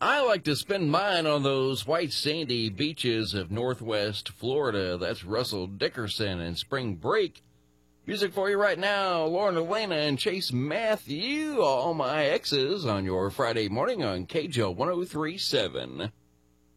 I like to spend mine on those white sandy beaches of Northwest Florida. That's Russell Dickerson and Spring Break. Music for you right now, Lauren Elena and Chase Matthew, All My Exes on your Friday morning on KJO 103.7.